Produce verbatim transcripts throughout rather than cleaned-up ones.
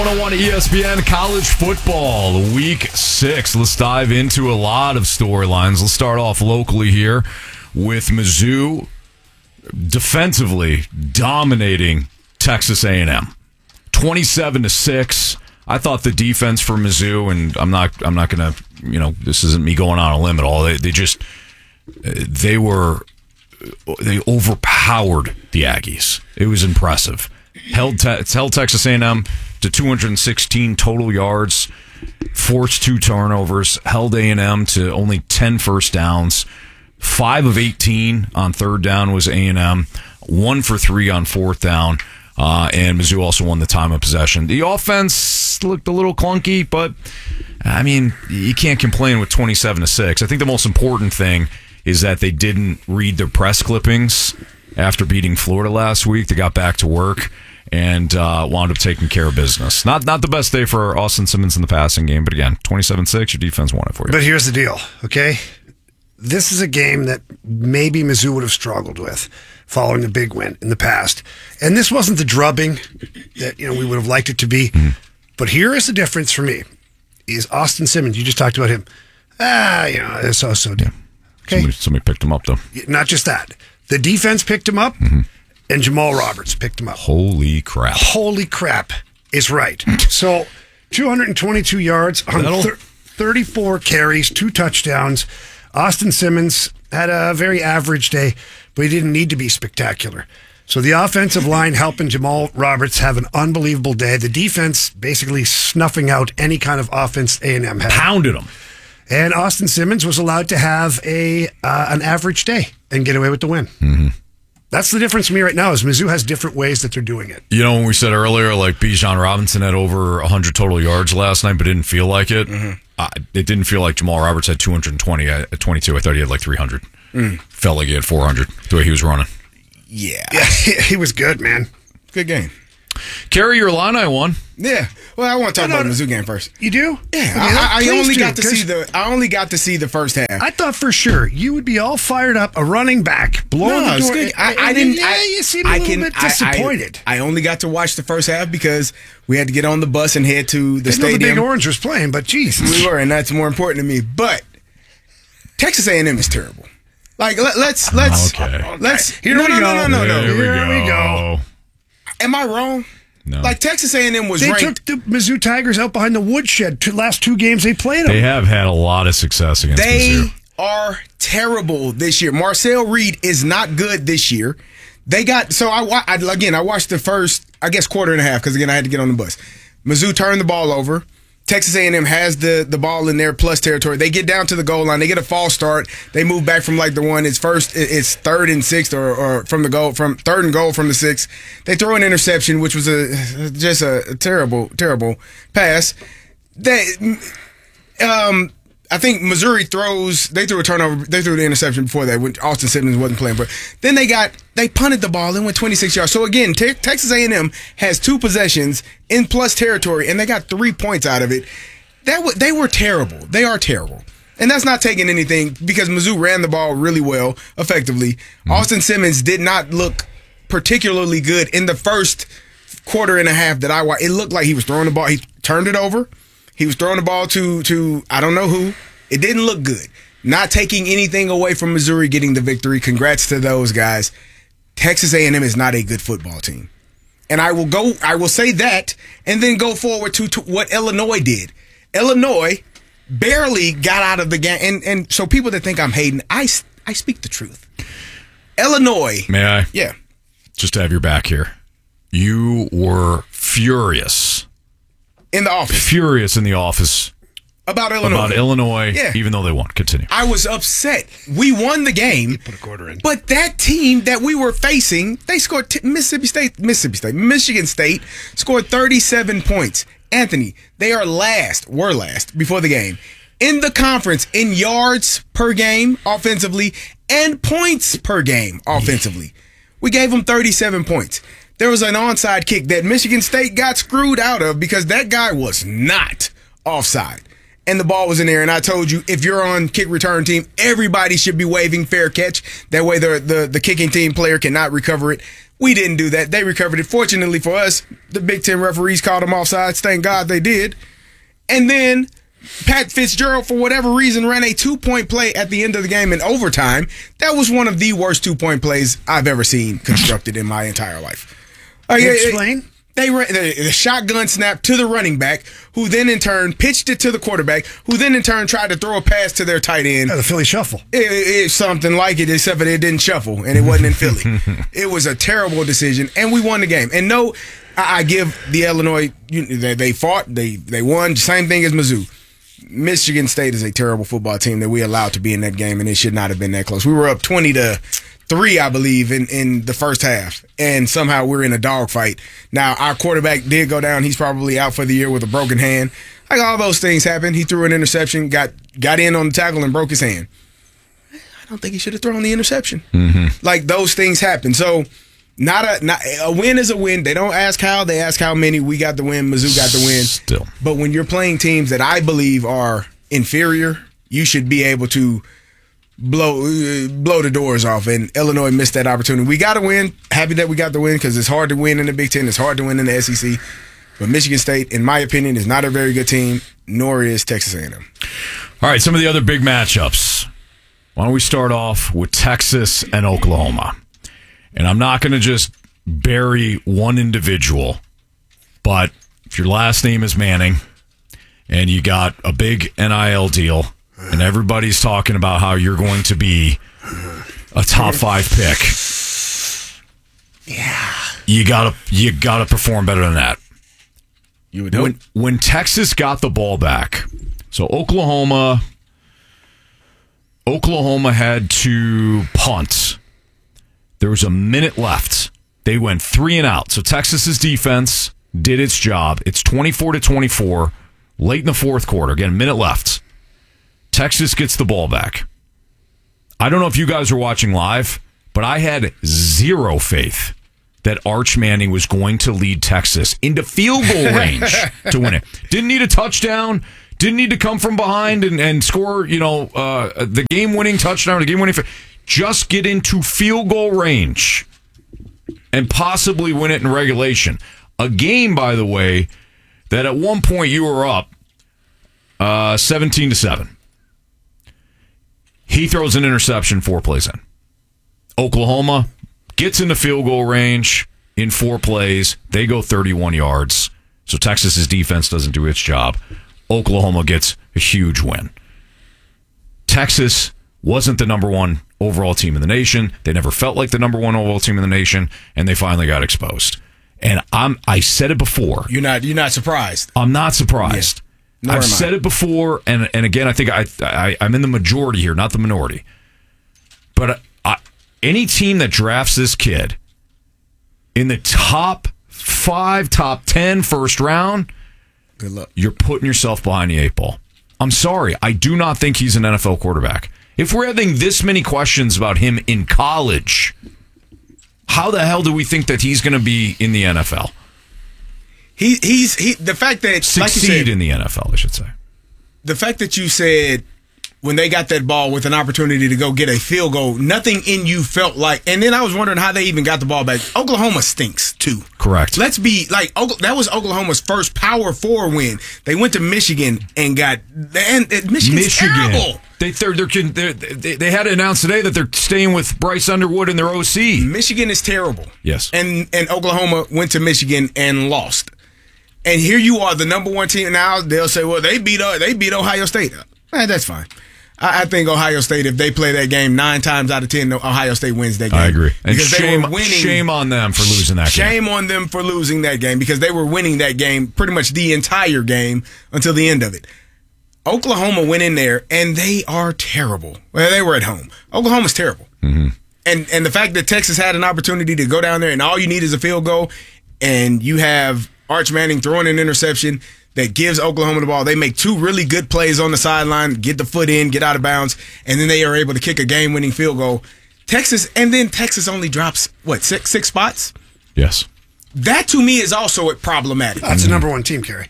one oh one E S P N College Football, Week six. Let's dive into a lot of storylines. Let's start off locally here with Mizzou defensively dominating Texas A and M, twenty-seven to six. I thought the defense for Mizzou, and I'm not, I'm not going to, you know, this isn't me going on a limb at all. They, they just, they were, they overpowered the Aggies. It was impressive. Held, te- it's held Texas A and M to two hundred sixteen total yards, forced two turnovers, held A and M to only ten first downs. Five of eighteen on third down was A and M, one for three on fourth down, uh, and Mizzou also won the time of possession. The offense looked a little clunky, but, I mean, you can't complain with twenty-seven to six. I think the most important thing is that they didn't read their press clippings after beating Florida last week. They got back to work and uh, wound up taking care of business. Not not the best day for Austin Simmons in the passing game, but again, twenty-seven six, your defense won it for you. But here's the deal, okay? This is a game that maybe Mizzou would have struggled with following the big win in the past. And this wasn't the drubbing that you know we would have liked it to be. Mm-hmm. But here is the difference for me, is Austin Simmons, you just talked about him. Ah, you know, it's so-so. Yeah. Okay? Somebody, somebody picked him up, though. Not just that. The defense picked him up, mm-hmm. and Jamal Roberts picked him up. Holy crap. Holy crap is right. So, two hundred twenty-two yards on thir- thirty-four carries, two touchdowns. Austin Simmons had a very average day, but he didn't need to be spectacular. So the offensive line helping Jamal Roberts have an unbelievable day. The defense basically snuffing out any kind of offense A and M had. Pounded them. And Austin Simmons was allowed to have a uh, an average day and get away with the win. Mm-hmm. That's the difference for me right now is Mizzou has different ways that they're doing it. You know, when we said earlier, like Bijan Robinson had over one hundred total yards last night, but didn't feel like it. Mm-hmm. Uh, it didn't feel like Jamal Roberts had two hundred twenty at twenty-two. I thought he had like three hundred. Mm. Felt like he had four hundred the way he was running. Yeah. yeah he, he was good, man. Good game. Carry your Illini won. Yeah. Well, I want to talk about the Mizzou game first. You do? Yeah. I, I, I only do, got to see the. I only got to see the first half. I thought for sure you would be all fired up, a running back, blowing no, the door. Good. I, I didn't. Yeah, I, you seemed a I little can, bit disappointed. I, I, I only got to watch the first half because we had to get on the bus and head to the I stadium. know the Big Orange was playing, but Jesus, we were, and that's more important to me. But Texas A and M is terrible. Like let, let's let's okay. let's here no, we no, go. No, no, no, no, Here, no. we, here go. we go. Am I wrong? No. Like Texas A and M was they ranked. took the Mizzou Tigers out behind the woodshed. Two, last two games they played them. They have had a lot of success against They Mizzou. are terrible this year. Marcel Reed is not good this year. They got so I, I again I watched the first I guess quarter and a half because again I had to get on the bus. Mizzou turned the ball over. Texas A and M has the, the ball in their plus territory. They get down to the goal line. They get a false start. They move back from like the one. It's first. It's third and sixth, or, or from the goal from third and goal from the six. They throw an interception, which was a just a, a terrible, terrible pass. They, um, I think Missouri throws. They threw a turnover. They threw the interception before that when Austin Simmons wasn't playing. But then they got they punted the ball and went twenty-six yards. So again, te- Texas A and M has two possessions in plus territory, and they got three points out of it. That w- they were terrible. They are terrible, and that's not taking anything because Mizzou ran the ball really well, effectively. Mm-hmm. Austin Simmons did not look particularly good in the first quarter and a half that I watched. It looked like he was throwing the ball. He turned it over. He was throwing the ball to, to I don't know who. It didn't look good. Not taking anything away from Missouri getting the victory. Congrats to those guys. Texas A and M is not a good football team. And I will go. I will say that and then go forward to, to what Illinois did. Illinois barely got out of the game. And, and so people that think I'm hating, I, I speak the truth. Illinois. May I? Yeah. Just to have your back here. You were furious. In the office. Furious in the office. About Illinois. About Illinois, yeah. Even though they won. Continue. I was upset. We won the game. Put a quarter in. But that team that we were facing, they scored t- Mississippi State, Mississippi State, Michigan State scored thirty-seven points. Anthony, they are last, were last before the game in the conference in yards per game offensively and points per game offensively. We gave them thirty-seven points. There was an onside kick that Michigan State got screwed out of because that guy was not offside. And the ball was in there, and I told you, if you're on kick return team, everybody should be waving fair catch. That way the, the, the kicking team player cannot recover it. We didn't do that. They recovered it. Fortunately for us, the Big Ten referees called them offsides. Thank God they did. And then Pat Fitzgerald, for whatever reason, ran a two-point play at the end of the game in overtime. That was one of the worst two-point plays I've ever seen constructed in my entire life. Uh, Explain. They ran the, the shotgun snap to the running back, who then in turn pitched it to the quarterback, who then in turn tried to throw a pass to their tight end. Yeah, the Philly shuffle. It, it, it's something like it, except that it didn't shuffle, and it wasn't in Philly. It was a terrible decision, and we won the game. And no, I, I give the Illinois, you, they, they fought, they, they won, same thing as Mizzou. Michigan State is a terrible football team that we allowed to be in that game, and it should not have been that close. We were up twenty to three, I believe, in, in the first half, and somehow we're in a dogfight. Now, our quarterback did go down. He's probably out for the year with a broken hand. Like, all those things happened. He threw an interception, got got in on the tackle, and broke his hand. I don't think he should have thrown the interception. Mm-hmm. Like, those things happen. So, not a not a win is a win. They don't ask how, they ask how many. We got the win. Mizzou got the win. Still. But when you're playing teams that I believe are inferior, you should be able to blow uh, blow the doors off, and Illinois missed that opportunity. We got to win. Happy that we got the win, because it's hard to win in the Big Ten. It's hard to win in the S E C. But Michigan State, in my opinion, is not a very good team, nor is Texas A and M. All right, some of the other big matchups. Why don't we start off with Texas and Oklahoma? And I'm not going to just bury one individual, but if your last name is Manning and you got a big N I L deal, and everybody's talking about how you're going to be a top five pick. Yeah. You gotta you gotta perform better than that. You would hope. When when Texas got the ball back, so Oklahoma Oklahoma had to punt. There was a minute left. They went three and out. So Texas's defense did its job. It's twenty-four to twenty-four, late in the fourth quarter. Again, a minute left. Texas gets the ball back. I don't know if you guys were watching live, but I had zero faith that Arch Manning was going to lead Texas into field goal range to win it. Didn't need a touchdown. Didn't need to come from behind and, and score, you know, uh, the game-winning touchdown, the game-winning. Just get into field goal range and possibly win it in regulation. A game, by the way, that at one point you were up uh, seventeen to seven. He throws an interception four plays in. Oklahoma gets into field goal range in four plays. They go thirty-one yards. So Texas's defense doesn't do its job. Oklahoma gets a huge win. Texas wasn't the number one overall team in the nation. They never felt like the number one overall team in the nation, and they finally got exposed. And I'm I said it before. You're not you're not surprised. I'm not surprised. Yeah. Nor I've am I. said it before, and and again, I think I, I I'm in the majority here, not the minority. But I, any team that drafts this kid in the top five, top ten, first round, good luck. You're putting yourself behind the eight ball. I'm sorry, I do not think he's an N F L quarterback. If we're having this many questions about him in college, how the hell do we think that he's going to be in the N F L? He he's he the fact that Succeed like you said, in the N F L, I should say. The fact that you said when they got that ball with an opportunity to go get a field goal, nothing in you felt like, and then I was wondering how they even got the ball back. Oklahoma stinks too. Correct. Let's be like, that was Oklahoma's first Power Four win. They went to Michigan and got, and Michigan's Michigan. terrible. They they're, they're, they they had to announce today that they're staying with Bryce Underwood and their O C. Michigan is terrible. Yes. And and Oklahoma went to Michigan and lost. And here you are, the number one team. Now they'll say, well, they beat uh, they beat Ohio State. Eh, that's fine. I, I think Ohio State, if they play that game nine times out of ten, Ohio State wins that game. I agree. And because shame, they were winning. Shame on them for losing that shame game. Shame on them for losing that game because they were winning that game pretty much the entire game until the end of it. Oklahoma went in there, and they are terrible. Well, they were at home. Oklahoma's terrible. Mm-hmm. And and the fact that Texas had an opportunity to go down there, and all you need is a field goal, and you have Arch Manning throwing an interception that gives Oklahoma the ball. They make two really good plays on the sideline, get the foot in, get out of bounds, and then they are able to kick a game-winning field goal. Texas, and then Texas only drops, what, six six spots? Yes. That, to me, is also problematic. That's the number one team, Kerry.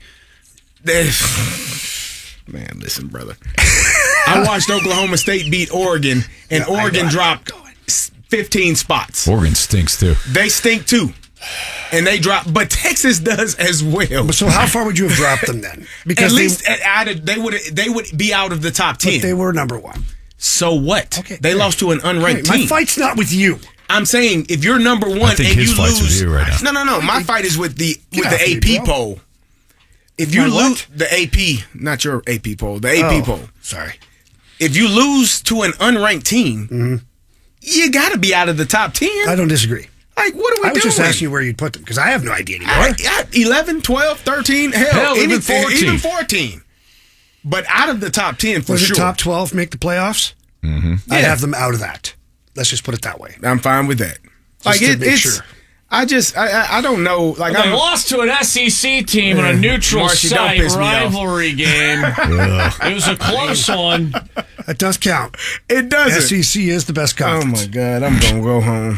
Man, listen, brother. I watched Oklahoma State beat Oregon, and Yeah, Oregon dropped fifteen spots. Oregon stinks too. They stink too. And they drop, but Texas does as well. So how far would you have dropped them then? Because at least they, at, at, they would they would be out of the top ten. But they were number one. So what? Okay, they great. lost to an unranked Great. team. My fight's not with you. I'm saying if you're number one I think and his you fight's lose, with you right now. no, no, no. My fight is with the Get with the off me, A P bro. poll. If you My what? lose the A P, not your A P poll, the A P Oh, poll. Sorry. If you lose to an unranked team, Mm-hmm. you got to be out of the top ten. I don't disagree. Like, what are we I was doing? just asking you where you'd put them because I have no idea anymore. I, I, eleven, twelve, thirteen, hell, Hell, even anything, fourteen. even fourteen. But out of the top ten for Was sure. it top twelve make the playoffs? Mm-hmm. I'd Yeah. have them out of that. Let's just put it that way. I'm fine with that. Like to it, make it's. sure. I just I I, I don't know. Like They I'm, lost to an S E C team in a neutral Marshy, don't site piss me off. rivalry game. It was a close one. That does count. it doesn't. S E C is the best Oh conference. my god, I'm gonna go home.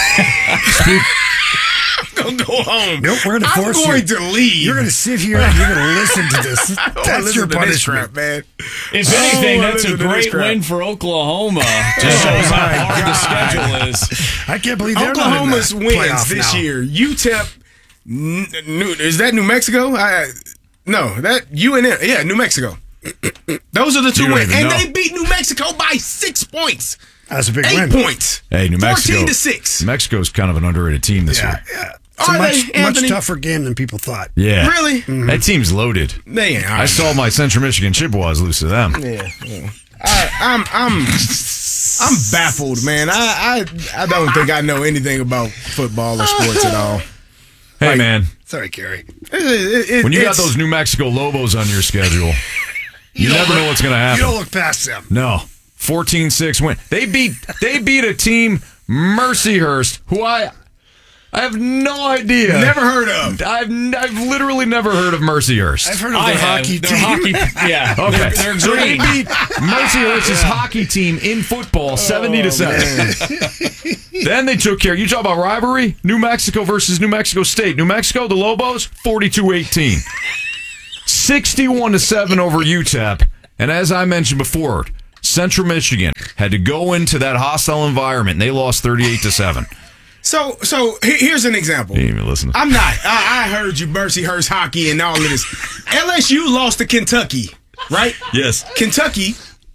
I'm gonna go home. Nope, we're gonna I'm force going you. to leave. You're going to sit here and you're going to listen to this. I wanna That's listen your to this punishment. crap, man. If Oh, anything, I that's a listen to this great crap. win for Oklahoma. Just shows how hard the schedule is. I can't believe they're Oklahoma's not in the wins playoff this now. year. U T E P. N- New, is that New Mexico? I, no, that U N M. Yeah, New Mexico. Those are the two You don't wins, even and know. they beat New Mexico by six points. That's a big Eight win. points. Hey, New Mexico. Fourteen to six. New Mexico's kind of an underrated team this Yeah, year. yeah. It's Are a much, they, much Anthony? tougher game than people thought. Yeah. Really? That team's loaded. They ain't. I saw my Central Michigan Chippewas lose to them. Yeah, yeah. I, I'm, I'm, I'm baffled, man. I, I, I don't think I know anything about football or sports at all. Hey, Like- man. Sorry, Gary. It- it- it- When you got it's- those New Mexico Lobos on your schedule, you don't never look- know what's going to happen. You don't look past them. No. fourteen six win. They beat they beat a team, Mercyhurst, who I I have no idea. never heard of. I've I've literally never heard of Mercyhurst. I've heard of I their have. hockey Their team. hockey, yeah. Okay, They're, they're so they green. beat Mercyhurst's hockey team in football, seventy to seven. Then they took care. You talk about rivalry? New Mexico versus New Mexico State. New Mexico, the Lobos, forty-two eighteen. sixty-one to seven over U T E P. And as I mentioned before, Central Michigan had to go into that hostile environment, and they lost thirty-eight to seven. So, so he- here's an example. You didn't even listen. I'm not. I, I heard you, Mercyhurst hockey and all of this. L S U lost to Kentucky, right? Yes. Kentucky,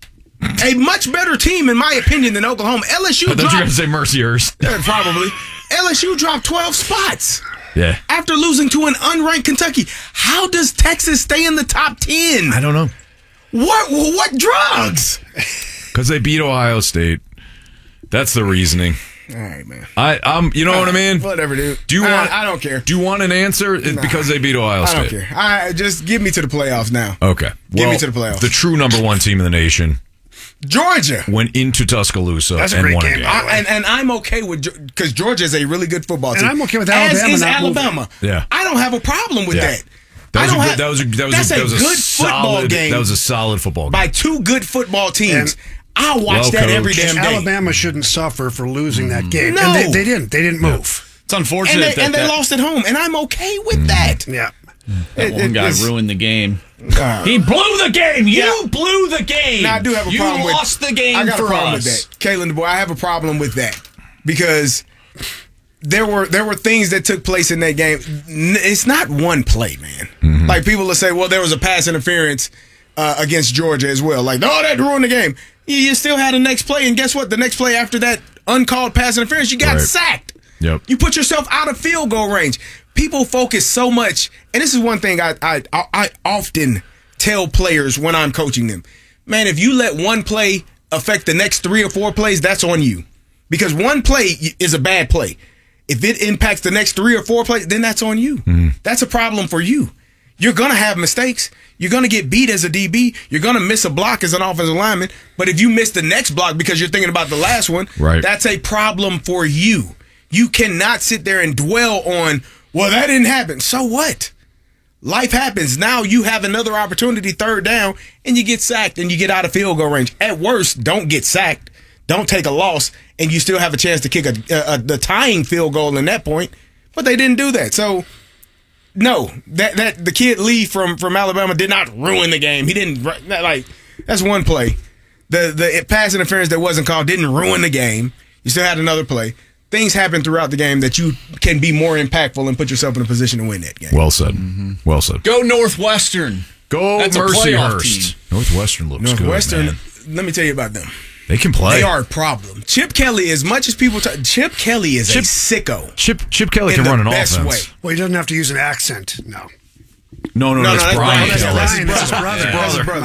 a much better team in my opinion than Oklahoma. L S U I thought you were going dropped to say Mercyhurst. uh, probably. L S U dropped twelve spots Yeah. after losing to an unranked Kentucky. How does Texas stay in the top ten? I don't know. What what drugs? Because they beat Ohio State. That's the reasoning. All right, man. I, I'm, you know what I mean? Whatever, dude. Do you I- want? I, don't care. Do you want an answer? It's because they beat Ohio I State. don't care. I just give me to the playoffs now. Okay. Get me Well, to the playoffs. The true number one team in the nation Georgia. went into Tuscaloosa That's a and great won game, a game. by the way. I, and, and I'm okay with because Georgia is a really good football And team. I'm okay with As Alabama is not moving. Alabama. Yeah. I don't have a problem with Yeah. that. That I was, a don't good, have- that was a that was that's a, that was a a good football solid game That was a solid football game. by two good football teams. And- I watch Well that every coached. damn And day. Alabama shouldn't suffer for losing that game. No. And they, they didn't. They didn't move. It's unfortunate and they, that, and they that, lost at home, and I'm okay with that. Yeah. that It- one it- guy it's- ruined the game. Uh, He blew the game. You Yeah. blew the game. Now I do have a you problem with. lost the game I got for a problem us. with that, Kalen the boy. I have a problem with that because there were there were things that took place in that game. N- It's not one play, man. Mm-hmm. Like people will say, well, there was a pass interference uh, against Georgia as well. Like, oh, that ruined the game. You, you still had a next play, and guess what? The next play after that uncalled pass interference, you got Right. sacked. Yep. You put yourself out of field goal range. People focus so much, and this is one thing I I, I I often tell players when I'm coaching them. Man, if you let one play affect the next three or four plays, that's on you. Because one play is a bad play. If it impacts the next three or four plays, then that's on you. That's a problem for you. You're going to have mistakes. You're going to get beat as a D B. You're going to miss a block as an offensive lineman. But if you miss the next block because you're thinking about the last one, Right. that's a problem for you. You cannot sit there and dwell on, well, that didn't happen. So what? Life happens. Now you have another opportunity, third down, and you get sacked and you get out of field goal range. At worst, don't get sacked. Don't take a loss, and you still have a chance to kick a, a, a the tying field goal in that point. But they didn't do that. So, no, that that the kid Lee from, from Alabama did not ruin the game. He didn't like that's one play. The the pass interference that wasn't called didn't ruin the game. You still had another play. Things happen throughout the game that you can be more impactful and put yourself in a position to win that game. Well said. Mm-hmm. Well said. Go Northwestern. Go That's a playoff Mercyhurst. team. Northwestern looks Northwestern, good, man. let me tell you about them. They can play. They are a problem. Chip Kelly, as much as people talk, Chip Kelly is Chip- a sicko. Chip Chip Kelly in can the run an best offense. way. Well, he doesn't have to use an accent. No. No, no, No, no, no, that's that's Brian Brian. Kelly. That's Brian. That's his brother. Yeah. That's his brother. My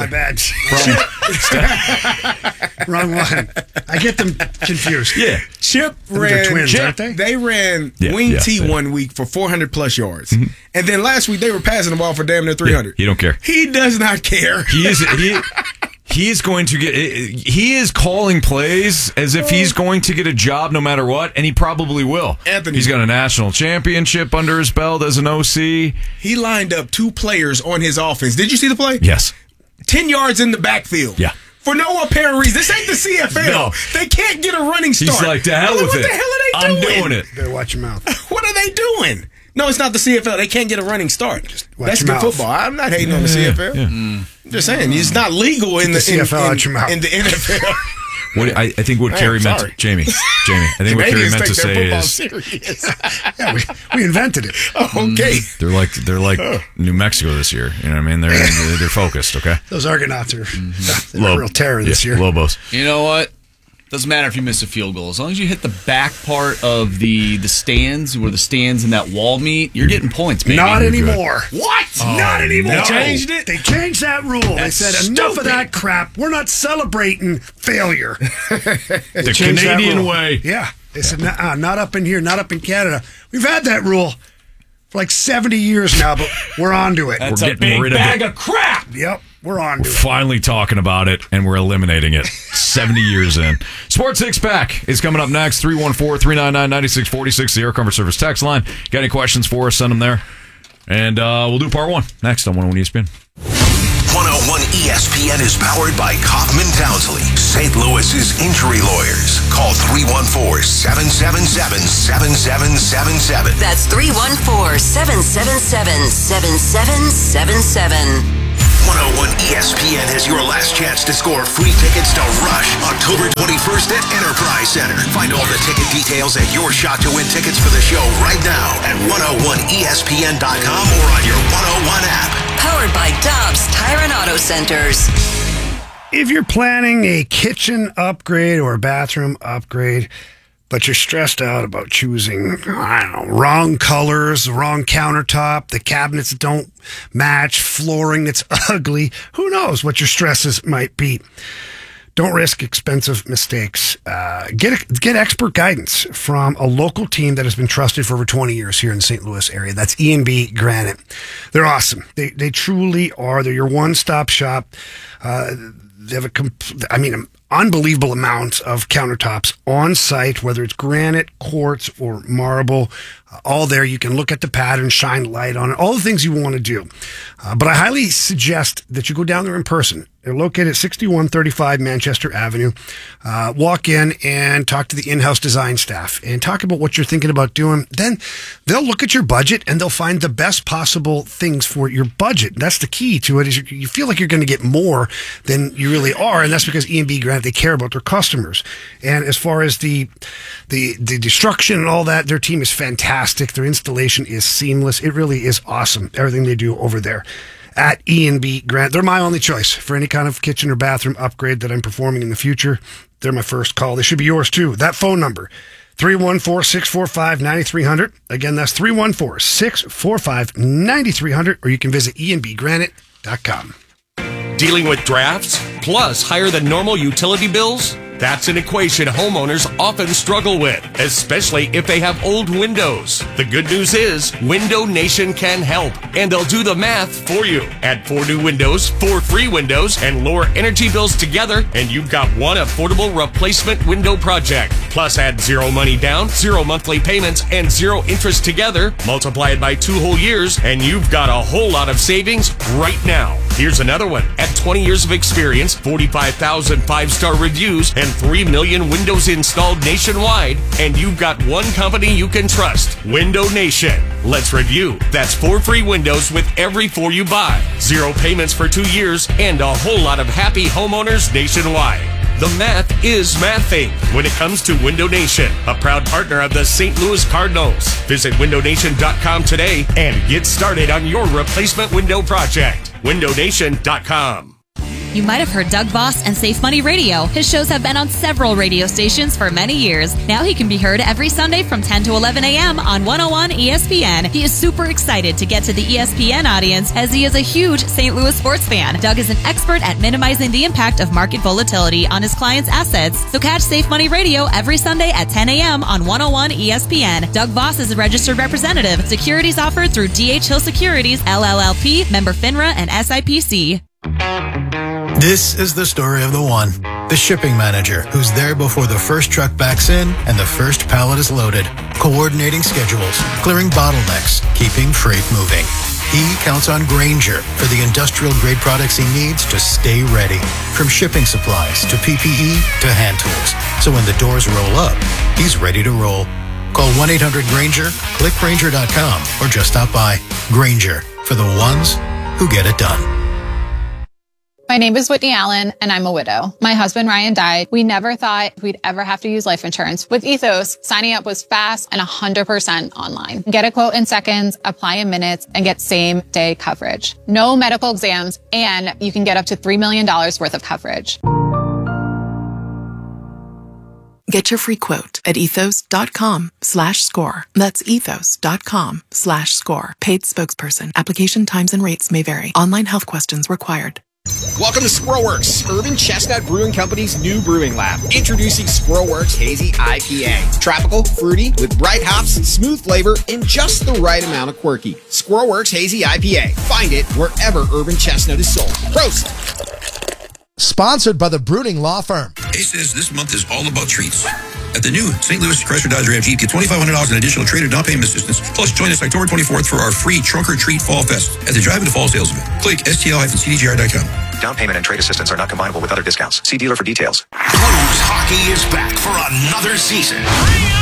bad. Wrong one. I get them confused. Yeah. Chip They're ran. twins, Chip, aren't they? They ran Yeah, wing yeah, T yeah. one week for four hundred plus yards, and then last week they were passing the ball for damn near three hundred. He don't care. He does not care. He is he he is going to get he is calling plays as if he's going to get a job no matter what, and he probably will. Anthony. He's got a national championship under his belt as an O C. He lined up two players on his offense. Did you see the play? Yes. ten yards in the backfield. Yeah. For no apparent reason. This ain't the C F L. No. They can't get a running start. He's like, to hell What with the it. hell are they I'm doing? doing it. Better watch your mouth. What are they doing? No, it's not the C F L. They can't get a running start. watch That's your good mouth. football. I'm not hating on the C F L. Yeah. I'm just saying, it's not legal in the the, C F L in, out your mouth. in the N F L. What I, I think what Man, Kerry meant, sorry. to, Jamie, Jamie, I think what Kerry Canadians meant to take their say football is serious. Yeah, we, we invented it. Okay. they're like they're like New Mexico this year. You know what I mean? They're they're focused. Okay. Those Argonauts are they're Lob- a real terror this yeah, year. Lobos. You know what? Doesn't matter if you miss a field goal. As long as you hit the back part of the the stands, where the stands and that wall meet, you're getting points, baby. Not You're good. anymore. What? Not anymore. no. They changed it. They changed that rule. they That's said enough stupid. of that crap. We're not celebrating failure. The Changed that Canadian rule. way. Yeah. They said, nah, not up in here, not up in Canada. We've had that rule for like seventy years now, but we're on to it. That's We're a getting big rid of bag it. of crap. Yep, we're on to it. Finally talking about it, and we're eliminating it. seventy years in. Sports Six Pack is coming up next. three one four, three nine nine, nine six four six, the Air Comfort Service text line. Got any questions for us, send them there. And uh, we'll do part one next on one oh one E S P N. one oh one E S P N is powered by Kaufman Townsley, Saint Louis's injury lawyers. Call three one four, seven seven seven, seven seven seven seven. That's three one four, seven seven seven, seven seven seven seven. one oh one E S P N has your last chance to score free tickets to Rush October twenty-first at Enterprise Center. Find all the ticket details and your shot to win tickets for the show right now at one oh one E S P N dot com or on your one oh one app. Powered by Dobbs Tire and Auto Centers. If you're planning a kitchen upgrade or a bathroom upgrade, but you're stressed out about choosing, I don't know, wrong colors, wrong countertop, the cabinets that don't match, flooring that's ugly, who knows what your stresses might be. Don't risk expensive mistakes. Uh, get get expert guidance from a local team that has been trusted for over twenty years here in the Saint Louis area. That's E and B Granite. They're awesome. They they truly are. They're your one-stop shop. Uh, they have a, compl- I mean, an unbelievable amount of countertops on site, whether it's granite, quartz, or marble. Uh, all there. You can look at the pattern, shine light on it, all the things you want to do. Uh, but I highly suggest that you go down there in person. They're located at sixty-one thirty-five Manchester Avenue. Uh, walk in and talk to the in-house design staff and talk about what you're thinking about doing. Then they'll look at your budget and they'll find the best possible things for your budget. That's the key to it, is you, you feel like you're going to get more than you really are, and that's because E and B Granite, they care about their customers. And as far as the the the destruction and all that, their team is fantastic. Their installation is seamless. It really is awesome, everything they do over there at E and B Granite. They're my only choice for any kind of kitchen or bathroom upgrade that I'm performing in the future. They're my first call. They should be yours too. That phone number, three one four, six four five, nine three zero zero. Again, that's three one four, six four five, nine three zero zero, or you can visit e and b granite dot com. Dealing with drafts, plus higher than normal utility bills? That's an equation homeowners often struggle with, especially if they have old windows. The good news is, Window Nation can help, and they'll do the math for you. Add four new windows, four free windows, and lower energy bills together, and you've got one affordable replacement window project. Plus add zero money down, zero monthly payments, and zero interest together. Multiply it by two whole years, and you've got a whole lot of savings right now. Here's another one. At twenty years of experience, forty-five thousand five-star reviews, and three million windows installed nationwide, and you've got one company you can trust, Window Nation. Let's review. That's four free windows with every four you buy, zero payments for two years, and a whole lot of happy homeowners nationwide. The math is mathing when it comes to Window Nation, a proud partner of the Saint Louis Cardinals. Visit window nation dot com today and get started on your replacement window project. window nation dot com. You might have heard Doug Voss and Safe Money Radio. His shows have been on several radio stations for many years. Now he can be heard every Sunday from ten to eleven a.m. on one oh one E S P N. He is super excited to get to the E S P N audience as he is a huge Saint Louis sports fan. Doug is an expert at minimizing the impact of market volatility on his clients' assets. So catch Safe Money Radio every Sunday at ten a.m. on one oh one E S P N. Doug Voss is a registered representative. Securities offered through D H Hill Securities, L L L P, member FINRA, and S I P C. This is the story of the one, the shipping manager who's there before the first truck backs in and the first pallet is loaded, coordinating schedules, clearing bottlenecks, keeping freight moving. He counts on Grainger for the industrial-grade products he needs to stay ready, from shipping supplies to P P E to hand tools. So when the doors roll up, he's ready to roll. Call one eight hundred Grainger, click Grainger dot com, or just stop by. Grainger, for the ones who get it done. My name is Whitney Allen, and I'm a widow. My husband, Ryan, died. We never thought we'd ever have to use life insurance. With Ethos, signing up was fast and one hundred percent online. Get a quote in seconds, apply in minutes, and get same-day coverage. No medical exams, and you can get up to three million dollars worth of coverage. Get your free quote at ethos.com slash score. That's ethos.com slash score. Paid spokesperson. Application times and rates may vary. Online health questions required. Welcome to Squirrelworks, Urban Chestnut Brewing Company's new brewing lab. Introducing Squirrelworks Hazy I P A. Tropical, fruity, with bright hops, smooth flavor, and just the right amount of quirky. Squirrelworks Hazy I P A. Find it wherever Urban Chestnut is sold. Prost! Sponsored by the Brooding Law Firm. Ace says this month is all about treats. At the new Saint Louis Chrysler Dodge Ram Jeep, get twenty-five hundred dollars in additional trade or down payment assistance. Plus, join us October twenty-fourth for our free Trunk or Treat Fall Fest at the Drive Into Fall sales event. Click S T L C D G R dot com. Down payment and trade assistance are not combinable with other discounts. See dealer for details. Blues hockey is back for another season.